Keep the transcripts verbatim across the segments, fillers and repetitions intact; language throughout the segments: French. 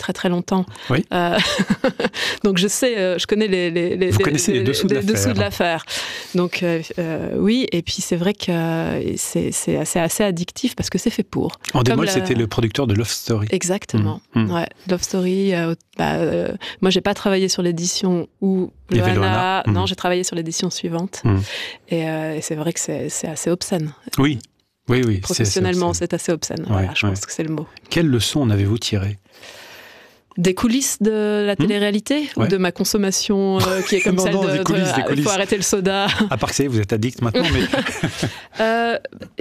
très très longtemps. Oui. Euh, donc je sais, euh, je connais les, les, les, Vous les, connaissez les, les dessous, de, les l'affaire. dessous de l'affaire. Donc euh, euh, oui, et puis c'est vrai que euh, c'est, c'est assez, assez addictif parce que c'est fait pour. Endemol, la... c'était le producteur de Love Story. Exactement. Mmh. Mmh. Ouais, Love Story. Euh, bah, euh, moi, j'ai pas travaillé sur l'édition où Loana. Loana. Mmh. Non, j'ai travaillé sur l'édition suivante. Mmh. Et, euh, et c'est vrai que c'est, c'est assez obscène. Oui. Oui, oui. Professionnellement, c'est, c'est assez obscène. Ouais, voilà, je ouais. pense que c'est le mot. Quelle leçon en avez-vous tiré ? Des coulisses de la télé-réalité mmh. ou ouais. de ma consommation euh, qui est comme non, celle non, de... des coulisses, de des coulisses. Il faut arrêter le soda. À part que ça y est, vous êtes addict maintenant, mais... euh,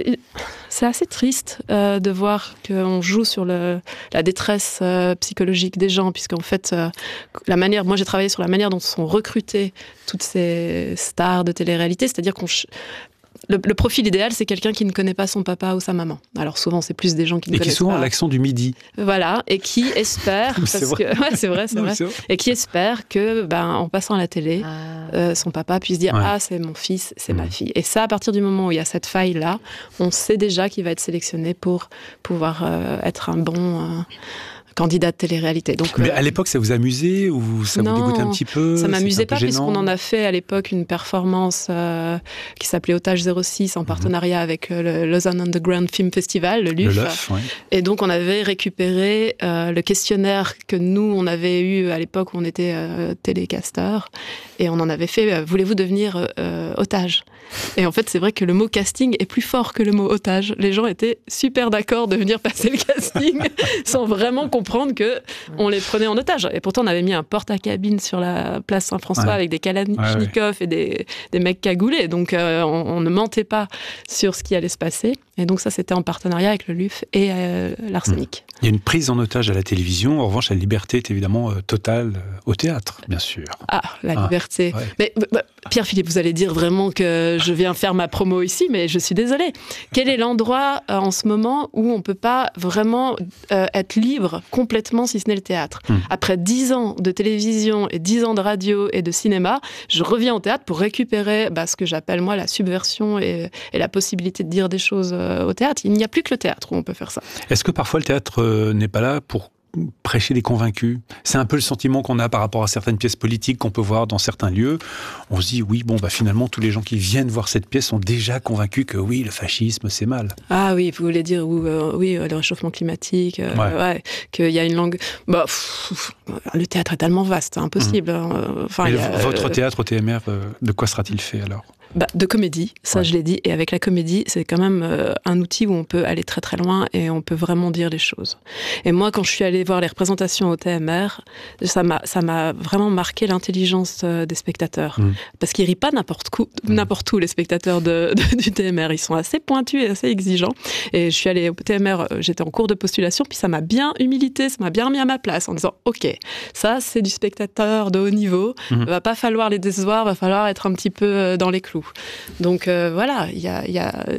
c'est assez triste euh, de voir qu'on joue sur le, la détresse euh, psychologique des gens, puisqu'en fait, euh, la manière... Moi, j'ai travaillé sur la manière dont sont recrutées toutes ces stars de télé-réalité, c'est-à-dire qu'on... Le, le profil idéal, c'est quelqu'un qui ne connaît pas son papa ou sa maman. Alors souvent, c'est plus des gens qui ne et connaissent pas. Et qui souvent a l'accent du midi. Voilà, et qui espère, parce c'est vrai. que ouais, c'est vrai, c'est non, vrai, c'est vrai, et qui espère que, ben, en passant à la télé, ah. euh, son papa puisse dire ouais. ah c'est mon fils, c'est mmh. ma fille. Et ça, à partir du moment où il y a cette faille là, on sait déjà qu'il va être sélectionné pour pouvoir euh, être un bon. Euh, candidat de télé-réalité. Donc, mais euh, à l'époque, ça vous amusait ou ça non, vous dégoûtait un petit peu ? Ça m'amusait pas, gênant. puisqu'on en a fait à l'époque une performance euh, qui s'appelait Otage zéro six en partenariat mmh. avec euh, le Lausanne Underground Film Festival, le L U F. Le L U F, ouais. Et donc, on avait récupéré euh, le questionnaire que nous, on avait eu à l'époque où on était euh, télécasteur. Et on en avait fait euh, « Voulez-vous devenir euh, otage ?» Et en fait, c'est vrai que le mot casting est plus fort que le mot otage. Les gens étaient super d'accord de venir passer le casting sans vraiment comprendre qu'on les prenait en otage. Et pourtant, on avait mis un porte-à-cabine sur la place Saint-François ouais. avec des kalachnikovs ouais, ouais. et des, des mecs cagoulés. Donc, euh, on, on ne mentait pas sur ce qui allait se passer. Et donc, ça, c'était en partenariat avec le L U F et euh, l'Arsenic. Il y a une prise en otage à la télévision. En revanche, la liberté est évidemment euh, totale euh, au théâtre, bien sûr. Ah, la ah, liberté. Ouais. Mais bah, Pierre-Philippe, vous allez dire vraiment que je viens faire ma promo ici, mais je suis désolée. Quel est l'endroit euh, en ce moment où on ne peut pas vraiment euh, être libre complètement, si ce n'est le théâtre ? Hum. Après dix ans de télévision et dix ans de radio et de cinéma, je reviens au théâtre pour récupérer bah, ce que j'appelle, moi, la subversion et, et la possibilité de dire des choses euh, au théâtre. Il n'y a plus que le théâtre où on peut faire ça. Est-ce que parfois le théâtre euh, n'est pas là pour prêcher les convaincus ? C'est un peu le sentiment qu'on a par rapport à certaines pièces politiques qu'on peut voir dans certains lieux. On se dit, oui, bon, bah finalement, tous les gens qui viennent voir cette pièce sont déjà convaincus que oui, le fascisme, c'est mal. Ah oui, vous voulez dire, ou, euh, oui, le réchauffement climatique, euh, ouais. ouais, qu'il y a une langue... Bah, pff, le théâtre est tellement vaste, c'est impossible. Mmh. Enfin, Et il y a, votre euh... théâtre au T M R, euh, de quoi sera-t-il fait alors ? Bah, de comédie, ça ouais. je l'ai dit, et avec la comédie, c'est quand même euh, un outil où on peut aller très très loin et on peut vraiment dire les choses. Et moi, quand je suis allée voir les représentations au T M R, ça m'a, ça m'a vraiment marqué l'intelligence euh, des spectateurs. Mmh. Parce qu'ils rient pas n'importe où, mmh. n'importe où, les spectateurs de, de, du T M R. Ils sont assez pointus et assez exigeants. Et je suis allée au T M R, j'étais en cours de postulation, puis ça m'a bien humilité, ça m'a bien remis à ma place en disant, ok, ça c'est du spectateur de haut niveau, mmh. va pas falloir les décevoir, va falloir être un petit peu dans les clous. Donc euh, voilà, il y a, y a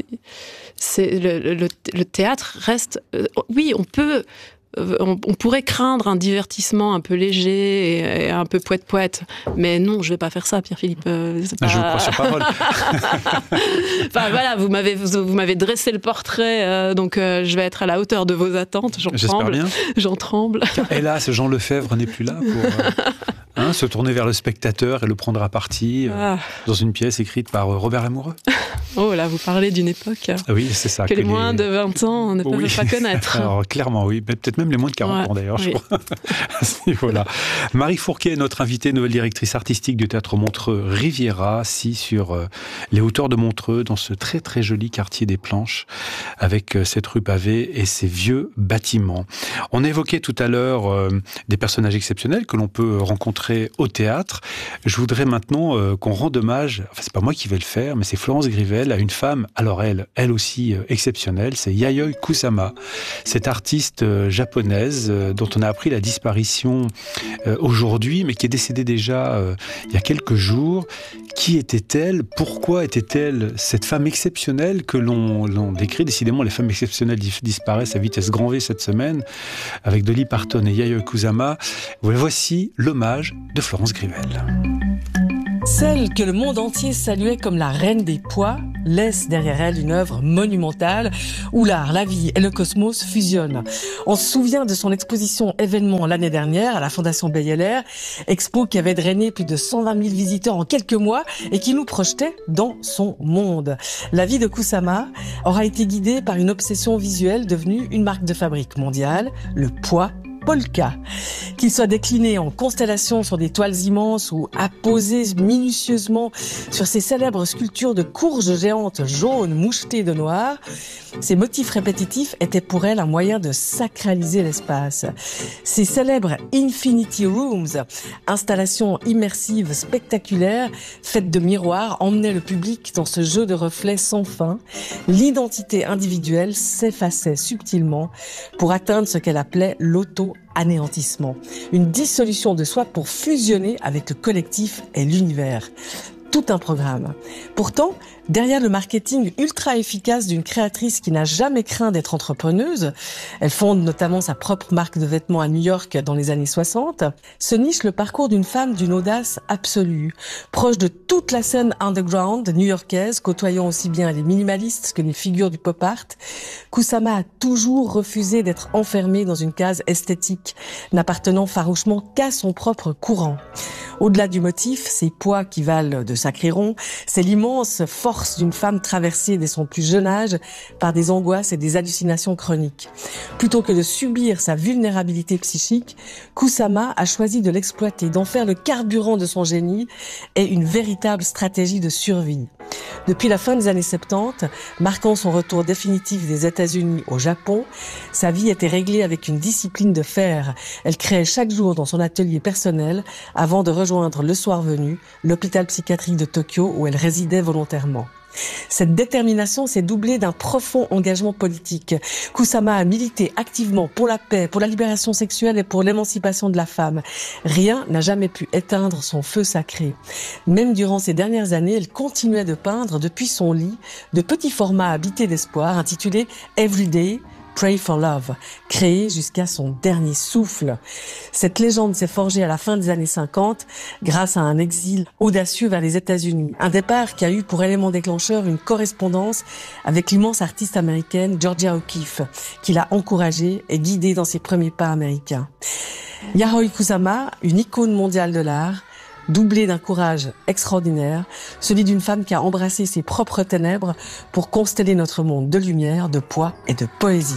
c'est le, le, le théâtre reste. Euh, oui, on peut. On, on pourrait craindre un divertissement un peu léger et, et un peu poète-poète, mais non, je vais pas faire ça, Pierre-Philippe. Euh, pas... Je vous crois sur parole. Enfin voilà, vous m'avez vous, vous m'avez dressé le portrait, euh, donc euh, je vais être à la hauteur de vos attentes. J'en J'espère tremble. Bien. J'en tremble. Hélas, Jean Lefebvre n'est plus là pour euh, hein, se tourner vers le spectateur et le prendre à partie euh, ah. dans une pièce écrite par euh, Robert Lamoureux. Oh là, vous parlez d'une époque ah oui, c'est ça, que, que les moins les... de vingt ans ne peuvent oui. pas connaître. Alors clairement, oui, peut-être même les moins de quarante ouais, ans d'ailleurs, oui. je crois, à ce niveau-là. Marie Fourquet est notre invitée, nouvelle directrice artistique du Théâtre Montreux Riviera, assis sur euh, les hauteurs de Montreux, dans ce très très joli quartier des Planches, avec euh, cette rue pavée et ces vieux bâtiments. On évoquait tout à l'heure euh, des personnages exceptionnels que l'on peut rencontrer au théâtre. Je voudrais maintenant euh, qu'on rende hommage, enfin c'est pas moi qui vais le faire, mais c'est Florence Grivel, à une femme, alors elle, elle aussi euh, exceptionnelle, c'est Yayoi Kusama, cette artiste euh, japonaise euh, dont on a appris la disparition euh, aujourd'hui, mais qui est décédée déjà euh, il y a quelques jours. Qui était-elle ? Pourquoi était-elle cette femme exceptionnelle que l'on, l'on décrit ? Décidément, les femmes exceptionnelles disparaissent à vitesse grand V cette semaine, avec Dolly Parton et Yayoi Kusama. Voici l'hommage de Florence Grivel. Celle que le monde entier saluait comme la reine des pois laisse derrière elle une œuvre monumentale où l'art, la vie et le cosmos fusionnent. On se souvient de son exposition événement l'année dernière à la Fondation Beyeler, expo qui avait drainé plus de cent vingt mille visiteurs en quelques mois et qui nous projetait dans son monde. La vie de Kusama aura été guidée par une obsession visuelle devenue une marque de fabrique mondiale, le poids Polka. Qu'il soit décliné en constellations sur des toiles immenses ou apposé minutieusement sur ces célèbres sculptures de courges géantes jaunes mouchetées de noir, ces motifs répétitifs étaient pour elle un moyen de sacraliser l'espace. Ces célèbres Infinity Rooms, installations immersives spectaculaires, faites de miroirs, emmenaient le public dans ce jeu de reflets sans fin. L'identité individuelle s'effaçait subtilement pour atteindre ce qu'elle appelait l'auto-anéantissement. Une dissolution de soi pour fusionner avec le collectif et l'univers. Tout un programme. Pourtant, derrière le marketing ultra efficace d'une créatrice qui n'a jamais craint d'être entrepreneuse, elle fonde notamment sa propre marque de vêtements à New York dans les années soixante, se niche le parcours d'une femme d'une audace absolue, proche de toute la scène underground new-yorkaise, côtoyant aussi bien les minimalistes que les figures du pop art. Kusama a toujours refusé d'être enfermée dans une case esthétique, n'appartenant farouchement qu'à son propre courant. Au-delà du motif, ces poids qui valent de sacrés ronds, c'est l'immense force d'une femme traversée dès son plus jeune âge par des angoisses et des hallucinations chroniques. Plutôt que de subir sa vulnérabilité psychique, Kusama a choisi de l'exploiter, d'en faire le carburant de son génie et une véritable stratégie de survie. Depuis la fin des années soixante-dix, marquant son retour définitif des États-Unis au Japon, sa vie était réglée avec une discipline de fer. Elle créait chaque jour dans son atelier personnel avant de rejoindre le soir venu l'hôpital psychiatrique de Tokyo où elle résidait volontairement. Cette détermination s'est doublée d'un profond engagement politique. Kusama a milité activement pour la paix, pour la libération sexuelle et pour l'émancipation de la femme. Rien n'a jamais pu éteindre son feu sacré. Même durant ces dernières années, elle continuait de peindre depuis son lit de petits formats habités d'espoir intitulés Everyday Pray for Love, créé jusqu'à son dernier souffle. Cette légende s'est forgée à la fin des années cinquante grâce à un exil audacieux vers les États-Unis. Un départ qui a eu pour élément déclencheur une correspondance avec l'immense artiste américaine Georgia O'Keeffe, qui l'a encouragée et guidée dans ses premiers pas américains. Yayoi Kusama, une icône mondiale de l'art, doublé d'un courage extraordinaire, celui d'une femme qui a embrassé ses propres ténèbres pour consteller notre monde de lumière, de poids et de poésie.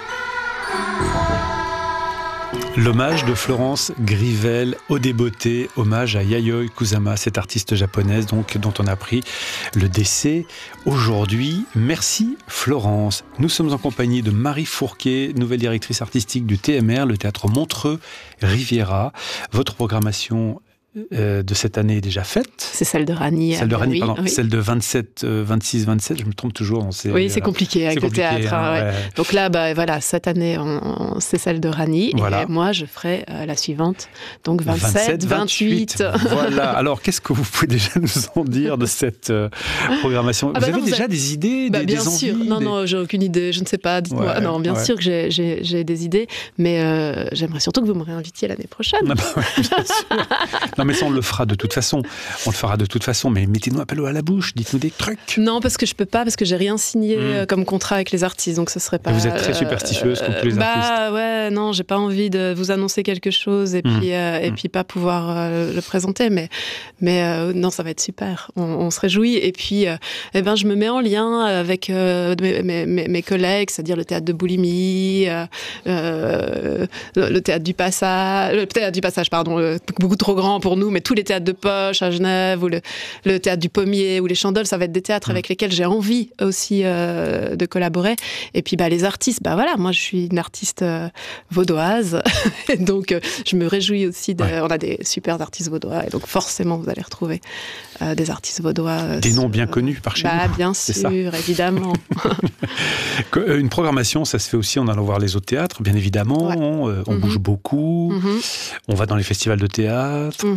L'hommage de Florence Grivel au débeauté, hommage à Yayoi Kusama, cette artiste japonaise donc, dont on a appris le décès aujourd'hui. Merci Florence. Nous sommes en compagnie de Marie Fourquet, nouvelle directrice artistique du T M R, le théâtre Montreux Riviera. Votre programmation Euh, de cette année est déjà faite. C'est celle de Rani. Celle de Rani, oui, pardon. Oui. Celle de vingt-sept, vingt-six, vingt-sept, je me trompe toujours. On sait, oui, c'est compliqué avec le théâtre. Hein, ouais. Ouais. Donc là, bah, voilà, cette année, on, on, c'est celle de Rani. Voilà. Et moi, je ferai euh, la suivante. Donc vingt-sept, vingt-huit. Voilà. Alors, qu'est-ce que vous pouvez déjà nous en dire de cette euh, programmation? ah bah Vous non, avez vous déjà avez... des idées, bah, des, bien des sûr. envies? Non, des... non, j'ai aucune idée. Je ne sais pas. Dites-moi. Ouais, non, bien ouais. sûr que j'ai, j'ai, j'ai des idées. Mais euh, j'aimerais surtout que vous me réinvitiez l'année prochaine. Ah bah, ouais, bien sûr. Non, mais ça, on le fera de toute façon. On le fera de toute façon, mais mettez-nous un peu l'eau à la bouche, dites-nous des trucs. Non, parce que je peux pas, parce que j'ai rien signé mmh. comme contrat avec les artistes, donc ce serait pas. Et vous êtes très superstitieuse euh, comme tous les bah, artistes. Bah ouais, non, j'ai pas envie de vous annoncer quelque chose et mmh. puis euh, et mmh. puis pas pouvoir euh, le présenter, mais mais euh, non, ça va être super. On, on se réjouit et puis euh, eh ben je me mets en lien avec euh, mes, mes, mes collègues, c'est-à-dire le théâtre de Boulimie, euh, euh, le théâtre du Passage, le théâtre du Passage, pardon, euh, beaucoup trop grand pour nous, mais tous les théâtres de poche à Genève, ou le, le théâtre du Pommier, ou les Chandoles, ça va être des théâtres mmh. avec lesquels j'ai envie aussi euh, de collaborer. Et puis bah, les artistes, bah voilà, moi je suis une artiste euh, vaudoise, et donc euh, je me réjouis aussi, de, ouais. on a des super artistes vaudois, et donc forcément vous allez retrouver euh, des artistes vaudois. Euh, des noms bien connus par chez bah, nous. Bien sûr, évidemment. Une programmation, ça se fait aussi en allant voir les autres théâtres, bien évidemment. Ouais. On, euh, on mmh. bouge beaucoup, mmh. on va dans les festivals de théâtre, mmh.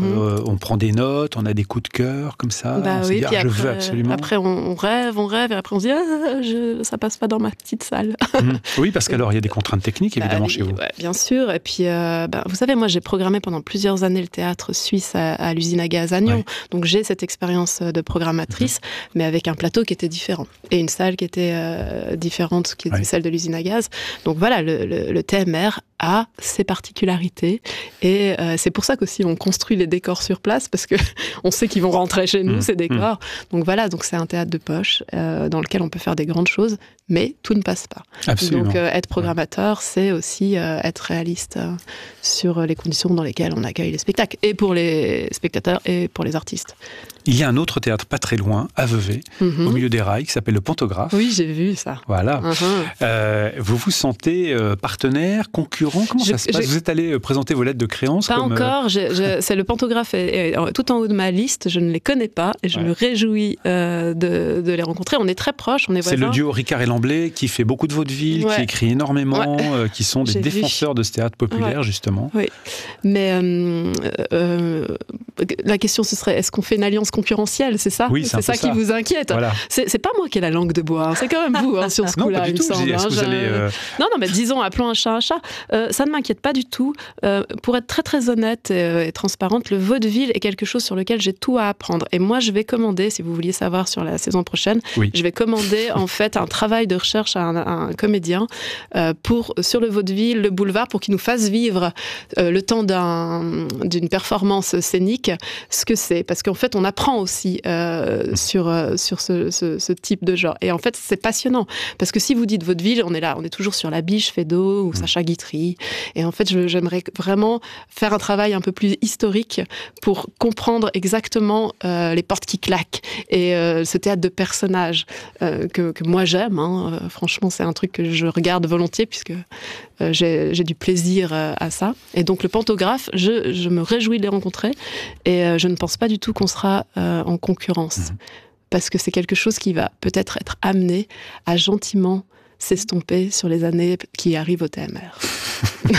mm-hmm. euh, on prend des notes, on a des coups de cœur, comme ça. Bah on oui, se dit, puis ah, après, je veux absolument. Après, on, on rêve, on rêve, et après, on se dit, ah, je, ça passe pas dans ma petite salle. Mmh. Oui, parce qu'alors, il y a des contraintes techniques, évidemment, bah, chez vous. Ouais, bien sûr. Et puis, euh, bah, vous savez, moi, j'ai programmé pendant plusieurs années le théâtre suisse à, à l'usine à gaz à Nyon. Ouais. Donc, j'ai cette expérience de programmatrice, mmh. mais avec un plateau qui était différent. Et une salle qui était euh, différente, qui était ouais. celle de l'usine à gaz. Donc, voilà, le, le, le T M R a ses particularités. Et euh, c'est pour ça qu'aussi, on construit les décors sur place, parce que on sait qu'ils vont rentrer chez nous, mmh. ces décors. Mmh. Donc, voilà, donc c'est un théâtre de poche euh, dans lequel on peut faire des grandes choses, mais tout ne passe pas. Absolument. Donc, euh, être programmateur, ouais. c'est aussi euh, être réaliste euh, sur les conditions dans lesquelles on accueille les spectacles, et pour les spectateurs et pour les artistes. Il y a un autre théâtre pas très loin, à Vevey, mm-hmm. au milieu des rails, qui s'appelle le Pantographe. Oui, j'ai vu ça. Voilà. Mm-hmm. Euh, vous vous sentez euh, partenaire, concurrent? Comment je, ça se passe? Vous êtes allé présenter vos lettres de créance? Pas comme, encore. Euh... Je, je, c'est le Pantographe est, est tout en haut de ma liste. Je ne les connais pas et je ouais. me réjouis euh, de, de les rencontrer. On est très proches, on est voisins. C'est le duo Ricard et Lamblay qui fait beaucoup de vaudeville, ouais. qui écrit énormément, ouais. euh, qui sont des j'ai défenseurs vu. de ce théâtre populaire, ouais. justement. Oui, mais euh, euh, la question ce serait, est-ce qu'on fait une alliance concurrentielle? C'est ça, oui, c'est, c'est ça qui ça. vous inquiète. Voilà. C'est, c'est pas moi qui ai la langue de bois, hein. C'est quand même vous hein, sur ce coup-là, il me semble. Hein, vous allez, euh... Non, non, mais disons, appelons un chat un chat. Euh, ça ne m'inquiète pas du tout. Euh, pour être très très honnête et, et transparente, le vaudeville est quelque chose sur lequel j'ai tout à apprendre. Et moi, je vais commander, si vous vouliez savoir sur la saison prochaine, oui. je vais commander en fait un travail de recherche à un, à un comédien euh, pour sur le vaudeville, le boulevard, pour qu'il nous fasse vivre euh, le temps d'un, d'une performance scénique, ce que c'est, parce qu'en fait, on apprend aussi. Euh, sur, euh, sur ce, ce, ce type de genre. Et en fait, c'est passionnant. Parce que si vous dites vaudeville, on est là, on est toujours sur La Biche, Feydeau ou mmh. Sacha Guitry. Et en fait, je, j'aimerais vraiment faire un travail un peu plus historique pour comprendre exactement euh, les portes qui claquent et euh, ce théâtre de personnages euh, que, que moi j'aime. Hein. Euh, franchement, c'est un truc que je regarde volontiers puisque euh, j'ai, j'ai du plaisir euh, à ça. Et donc, le Pantographe, je, je me réjouis de les rencontrer et euh, je ne pense pas du tout qu'on sera euh, en concurrence. Mmh. Parce que c'est quelque chose qui va peut-être être amené à gentiment s'estomper sur les années qui arrivent au T M R.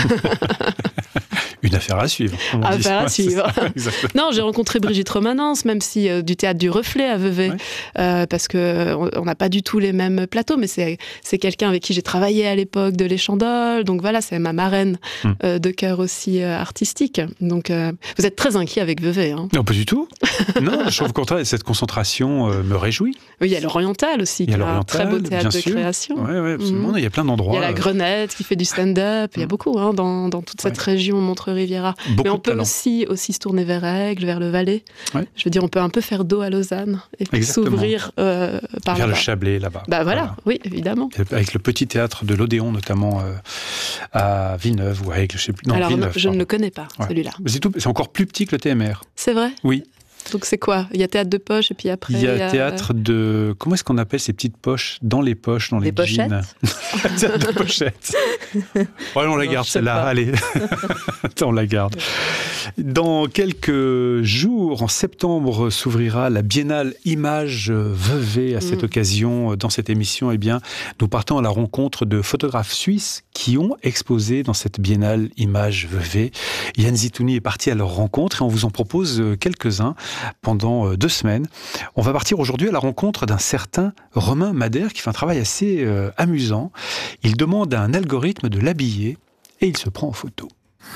Une affaire à suivre. Affaire à suivre. Non, j'ai rencontré Brigitte Romanence, même si euh, du théâtre du Reflet à Vevey, ouais. euh, parce qu'on n'a pas du tout les mêmes plateaux, mais c'est, c'est quelqu'un avec qui j'ai travaillé à l'époque de Les Chandoles, donc voilà, c'est ma marraine mm. euh, de cœur aussi euh, artistique. Donc euh, vous êtes très inquiet avec Vevey. Hein. Non, pas du tout. Non, je trouve au contraire, cette concentration euh, me réjouit. Oui, il y a l'Oriental aussi, il y a qui un très beau théâtre de sûr. création. Oui, ouais, absolument. Mm. Il y a plein d'endroits. Il y a la Grenette qui fait du stand-up, mm. il y a beaucoup hein, dans, dans toute cette ouais. région Montreux-Riviera. Beaucoup mais on peut aussi, aussi se tourner vers Aigle, vers le Valais. Ouais. Je veux dire, on peut un peu faire dos à Lausanne et puis s'ouvrir euh, par vers là-bas. le Chablais, là-bas. Bah voilà, voilà, oui, évidemment. Avec le petit théâtre de l'Odéon, notamment euh, à Villeneuve ou à Aigle, je sais plus. Non, Alors, Villeneuve, non, je pardon. ne le connais pas, ouais. celui-là. C'est, tout, c'est encore plus petit que le T M R. C'est vrai ? Oui. Donc c'est quoi ? Il y a théâtre de poche et puis après... Il y a, il y a théâtre de... Comment est-ce qu'on appelle ces petites poches dans les poches, dans les, les jeans ? Théâtre de pochettes. Ouais, on la garde celle-là, pas. Allez. On la garde. Dans quelques jours, en septembre, s'ouvrira la Biennale Images Vevey. À cette mmh. occasion, dans cette émission, eh bien, nous partons à la rencontre de photographes suisses qui ont exposé dans cette Biennale Images Vevey. Yann Zitouni est parti à leur rencontre et on vous en propose quelques-uns pendant deux semaines. On va partir aujourd'hui à la rencontre d'un certain Romain Madère qui fait un travail assez euh, amusant. Il demande à un algorithme de l'habiller et il se prend en photo.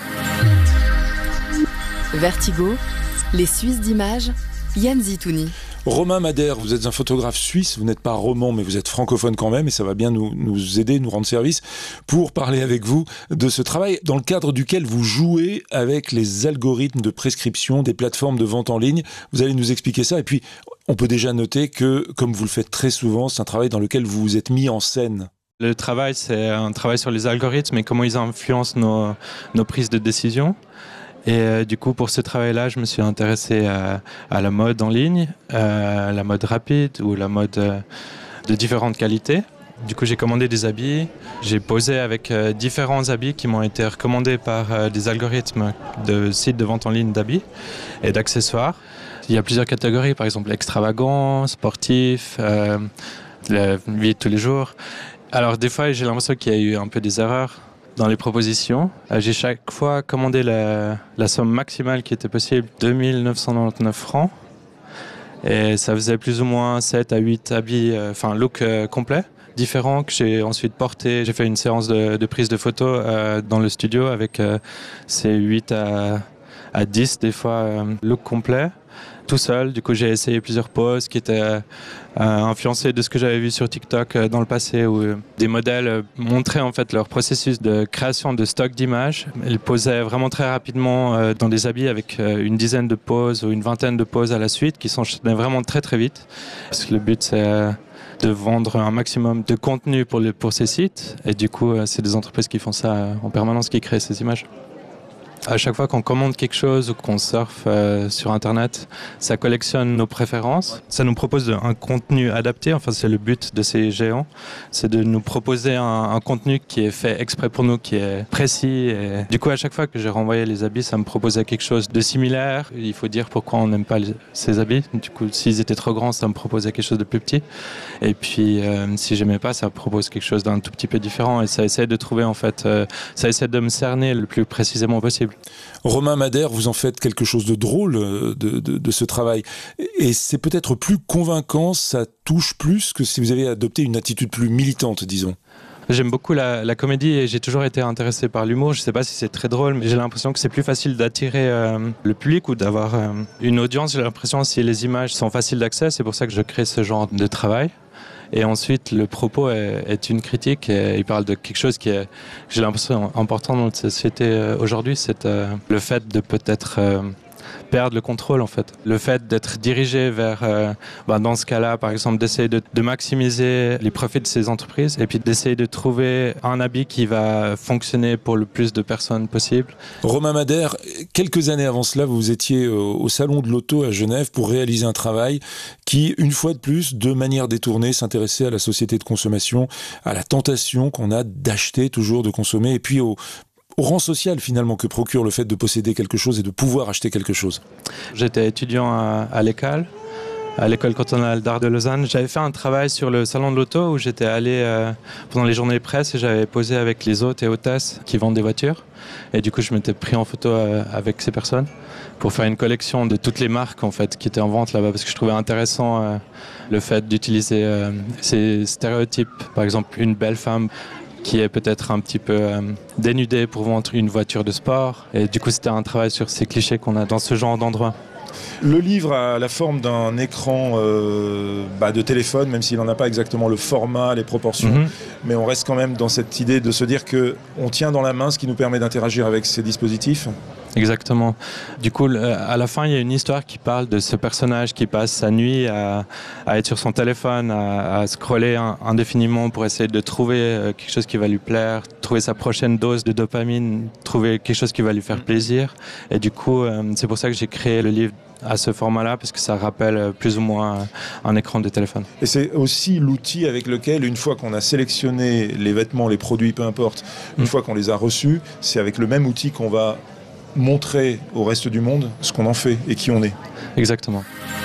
Vertigo, les Suisses d'images, Yann Zitouni. Romain Madère, vous êtes un photographe suisse, vous n'êtes pas roman mais vous êtes francophone quand même et ça va bien nous, nous aider, nous rendre service pour parler avec vous de ce travail dans le cadre duquel vous jouez avec les algorithmes de prescription des plateformes de vente en ligne. Vous allez nous expliquer ça et puis on peut déjà noter que, comme vous le faites très souvent, c'est un travail dans lequel vous vous êtes mis en scène. Le travail, c'est un travail sur les algorithmes et comment ils influencent nos, nos prises de décision. Et euh, du coup, pour ce travail-là, je me suis intéressé à, à la mode en ligne, euh, la mode rapide ou la mode euh, de différentes qualités. Du coup, j'ai commandé des habits. J'ai posé avec euh, différents habits qui m'ont été recommandés par euh, des algorithmes de sites de vente en ligne d'habits et d'accessoires. Il y a plusieurs catégories, par exemple extravagant, sportif, euh, la vie de tous les jours. Alors des fois, j'ai l'impression qu'il y a eu un peu des erreurs dans les propositions. Euh, j'ai chaque fois commandé la, la somme maximale qui était possible, deux mille neuf cent quatre-vingt-dix-neuf francs. Et ça faisait plus ou moins sept à huit habits, euh, enfin look euh, complet, différents, que j'ai ensuite porté. J'ai fait une séance de, de prise de photos euh, dans le studio avec euh, ces huit à, à dix des fois euh, look complet, tout seul. Du coup, j'ai essayé plusieurs poses qui étaient euh, influencées de ce que j'avais vu sur TikTok euh, dans le passé, où euh, des modèles euh, montraient en fait leur processus de création de stock d'images. Ils posaient vraiment très rapidement euh, dans des habits avec euh, une dizaine de poses ou une vingtaine de poses à la suite, qui s'enchaînaient vraiment très très vite. Parce que le but, c'est euh, de vendre un maximum de contenu pour, les, pour ces sites. Et du coup, euh, c'est des entreprises qui font ça euh, en permanence, qui créent ces images. À chaque fois qu'on commande quelque chose ou qu'on surfe euh, sur Internet, ça collectionne nos préférences. Ça nous propose un contenu adapté. Enfin, c'est le but de ces géants. C'est de nous proposer un, un contenu qui est fait exprès pour nous, qui est précis. Et du coup, à chaque fois que j'ai renvoyé les habits, ça me proposait quelque chose de similaire. Il faut dire pourquoi on n'aime pas les, ces habits. Du coup, s'ils étaient trop grands, ça me proposait quelque chose de plus petit. Et puis, euh, si j'aimais pas, ça me propose quelque chose d'un tout petit peu différent. Et ça essaie de trouver, en fait, euh, ça essaie de me cerner le plus précisément possible. Romain Madère, vous en faites quelque chose de drôle de, de, de ce travail. Et c'est peut-être plus convaincant, ça touche plus que si vous avez adopté une attitude plus militante, disons. J'aime beaucoup la, la comédie et j'ai toujours été intéressé par l'humour. Je ne sais pas si c'est très drôle, mais j'ai l'impression que c'est plus facile d'attirer euh, le public ou d'avoir euh, une audience. J'ai l'impression si les images sont faciles d'accès, c'est pour ça que je crée ce genre de travail. Et ensuite, le propos est, est une critique et il parle de quelque chose qui est, j'ai l'impression, important dans notre société aujourd'hui, c'est euh, le fait de peut-être euh, perdre le contrôle, en fait. Le fait d'être dirigé vers, euh, bah, dans ce cas-là, par exemple, d'essayer de, de maximiser les profits de ces entreprises et puis d'essayer de trouver un habit qui va fonctionner pour le plus de personnes possible. Romain Madère, quelques années avant cela, vous étiez au Salon de l'Auto à Genève pour réaliser un travail qui, une fois de plus, de manière détournée, s'intéressait à la société de consommation, à la tentation qu'on a d'acheter toujours, de consommer, et puis au au rang social finalement que procure le fait de posséder quelque chose et de pouvoir acheter quelque chose. J'étais étudiant à, à l'école, à l'école cantonale d'art de Lausanne. J'avais fait un travail sur le salon de l'auto où j'étais allé euh, pendant les journées de presse et j'avais posé avec les hôtes et hôtesses qui vendent des voitures. Et du coup, je m'étais pris en photo euh, avec ces personnes pour faire une collection de toutes les marques en fait qui étaient en vente là-bas parce que je trouvais intéressant euh, le fait d'utiliser euh, ces stéréotypes. Par exemple, une belle femme qui est peut-être un petit peu euh, dénudée pour vendre une voiture de sport. Et du coup, c'était un travail sur ces clichés qu'on a dans ce genre d'endroit. Le livre a la forme d'un écran euh, bah, de téléphone, même s'il n'en a pas exactement le format, les proportions. Mm-hmm. Mais on reste quand même dans cette idée de se dire qu'on tient dans la main ce qui nous permet d'interagir avec ces dispositifs. Exactement. Du coup, à la fin, il y a une histoire qui parle de ce personnage qui passe sa nuit à, à être sur son téléphone, à, à scroller indéfiniment pour essayer de trouver quelque chose qui va lui plaire, trouver sa prochaine dose de dopamine, trouver quelque chose qui va lui faire plaisir. Et du coup, c'est pour ça que j'ai créé le livre à ce format-là, parce que ça rappelle plus ou moins un écran de téléphone. Et c'est aussi l'outil avec lequel, une fois qu'on a sélectionné les vêtements, les produits, peu importe, une mmh. fois qu'on les a reçus, c'est avec le même outil qu'on va montrer au reste du monde ce qu'on en fait et qui on est. Exactement.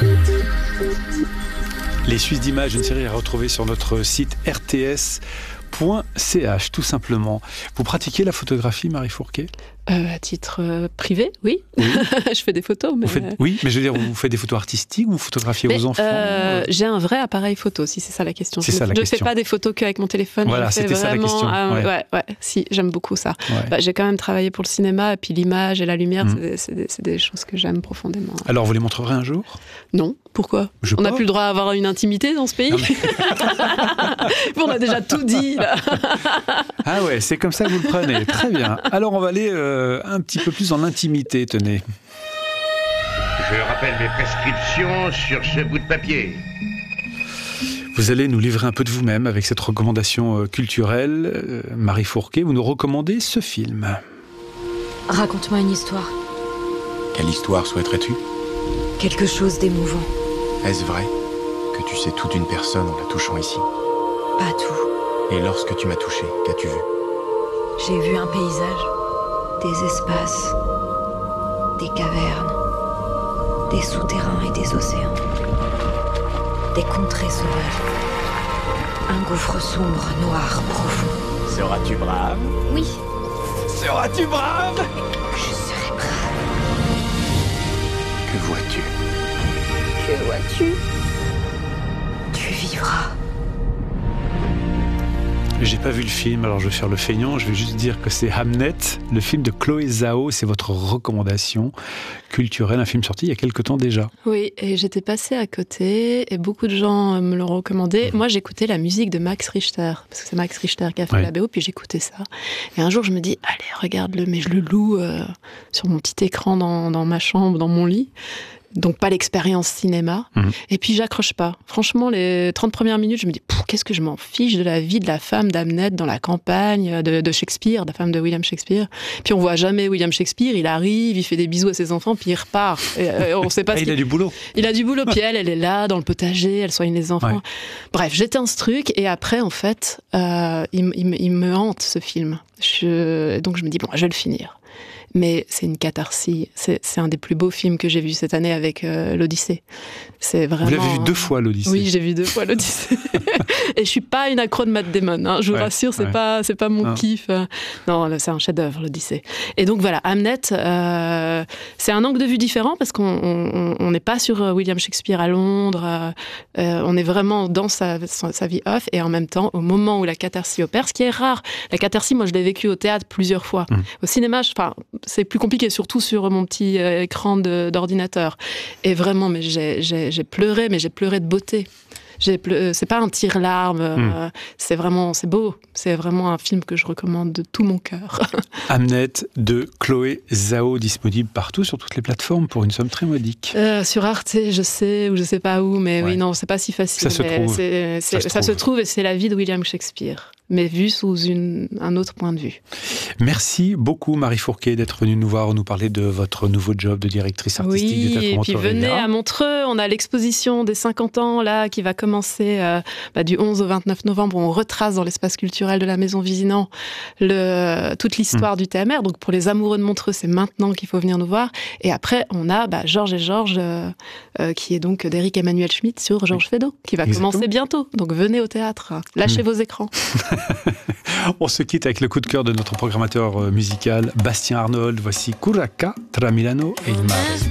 Les Suisses d'images, une série à retrouver sur notre site r t s point c h, tout simplement. Vous pratiquez la photographie, Marie Fourquet ? Euh, à titre euh, privé, oui. oui. Je fais des photos. Mais... Vous faites, oui, mais je veux dire, vous faites des photos artistiques ou vous photographiez mais, vos enfants euh, J'ai un vrai appareil photo, si c'est ça la question. C'est je ça, ne fais pas des photos qu'avec mon téléphone. Voilà, je c'était fais vraiment, ça la question. Euh, ouais. ouais, ouais, si, j'aime beaucoup ça. Ouais. Bah, j'ai quand même travaillé pour le cinéma, et puis l'image et la lumière, mmh. c'est, c'est, des, c'est des choses que j'aime profondément. Alors, vous les montrerez un jour ? Non, pourquoi ? je On n'a plus le droit à avoir une intimité dans ce pays. Mais... On a déjà tout dit, là. Ah ouais, c'est comme ça que vous le prenez. Très bien. Alors, on va aller euh, un petit peu plus en intimité, tenez. Je rappelle mes prescriptions sur ce bout de papier. Vous allez nous livrer un peu de vous-même avec cette recommandation culturelle. Euh, Marie Fourquet, vous nous recommandez ce film. Raconte-moi une histoire. Quelle histoire souhaiterais-tu ? Quelque chose d'émouvant. Est-ce vrai que tu sais tout d'une personne en la touchant ici ? Pas tout. Et lorsque tu m'as touché, qu'as-tu vu ? J'ai vu un paysage, des espaces, des cavernes, des souterrains et des océans, des contrées sauvages, un gouffre sombre, noir, profond. Seras-tu brave ? Oui, Seras-tu brave? Je serai brave. Que vois-tu? Que vois-tu? Tu vivras. J'ai pas vu le film, alors je vais faire le feignant. Je vais juste dire que c'est Hamnet, le film de Chloé Zhao. C'est votre recommandation culturelle, un film sorti il y a quelque temps déjà. Oui, et j'étais passée à côté et beaucoup de gens me l'ont recommandé. Mmh. Moi, j'écoutais la musique de Max Richter, parce que c'est Max Richter qui a fait ouais. la B O, puis j'écoutais ça. Et un jour, je me dis, allez, regarde-le, mais je le loue euh, sur mon petit écran dans, dans ma chambre, dans mon lit. Donc pas l'expérience cinéma. Mmh. Et puis j'accroche pas. Franchement, les trente premières minutes, je me dis, qu'est-ce que je m'en fiche de la vie de la femme d'Hamnet dans la campagne de, de Shakespeare, de la femme de William Shakespeare. Puis on voit jamais William Shakespeare, il arrive, il fait des bisous à ses enfants, puis il repart. Et, euh, on sait pas. ah, il a du boulot. Il a du boulot, puis elle, elle est là dans le potager, elle soigne les enfants. Ouais. Bref, j'éteins ce truc, et après, en fait, euh, il, il, il me hante ce film. Je, donc je me dis, bon, je vais le finir. Mais c'est une catharsis. C'est, c'est un des plus beaux films que j'ai vu cette année avec euh, l'Odyssée. C'est vraiment... Vous l'avez vu deux fois, l'Odyssée? Oui, j'ai vu deux fois l'Odyssée. Et je suis pas une accro de Matt Damon. Hein. Je vous ouais, rassure, c'est ouais. pas, c'est pas mon non. kiff. Non, là, c'est un chef-d'œuvre, l'Odyssée. Et donc voilà, Hamnet, euh, c'est un angle de vue différent parce qu'on on n'est pas sur William Shakespeare à Londres. Euh, on est vraiment dans sa, sa, sa vie off. Et en même temps, au moment où la catharsis opère, ce qui est rare. La catharsis, moi, je l'ai vécu au théâtre plusieurs fois. Mmh. Au cinéma, enfin. C'est plus compliqué, surtout sur mon petit écran de, d'ordinateur. Et vraiment, mais j'ai, j'ai, j'ai pleuré, mais j'ai pleuré de beauté. J'ai pleu... C'est pas un tire-larme, mmh. euh, c'est vraiment, c'est beau. C'est vraiment un film que je recommande de tout mon cœur. Hamnet de Chloé Zhao, disponible partout sur toutes les plateformes pour une somme très modique. Euh, sur Arte, je sais, ou je sais pas où, mais ouais. oui, non, c'est pas si facile. Ça se trouve. C'est, c'est, ça, se, ça trouve. se trouve et c'est la vie de William Shakespeare, mais vue sous une, un autre point de vue. Merci beaucoup Marie Fourquet d'être venue nous voir, nous parler de votre nouveau job de directrice artistique oui, du Théâtre Montreux. Oui, et puis venez à Montreux, on a l'exposition des cinquante ans là qui va commencer euh, bah, du onze au vingt-neuf novembre, où on retrace dans l'espace culturel de la Maison Visinant le, toute l'histoire mmh. du T M R. Donc pour les amoureux de Montreux, c'est maintenant qu'il faut venir nous voir. Et après, on a bah, Georges et Georges, euh, euh, qui est donc d'Éric Emmanuel Schmitt sur Georges Feydeau, qui va Exactement. commencer bientôt. Donc venez au théâtre, lâchez mmh. vos écrans. On se quitte avec le coup de cœur de notre programmateur musical Bastien Arnold. Voici Curacca tra Milano e il mare.